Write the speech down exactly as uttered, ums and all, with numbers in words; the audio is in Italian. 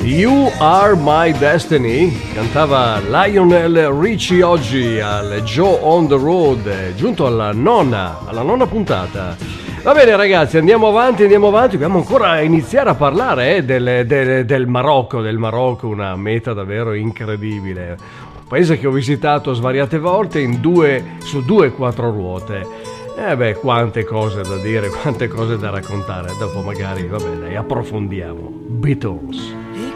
You Are My Destiny, cantava Lionel Richie oggi al Joe on the Road, giunto alla nonna, alla nona puntata. Va bene ragazzi, andiamo avanti, andiamo avanti, dobbiamo ancora iniziare a parlare eh, del, del, del Marocco, del Marocco, una meta davvero incredibile. Un paese che ho visitato svariate volte in due, su due quattro ruote. Eh beh, quante cose da dire, quante cose da raccontare, dopo magari, va bene, approfondiamo. Beatles.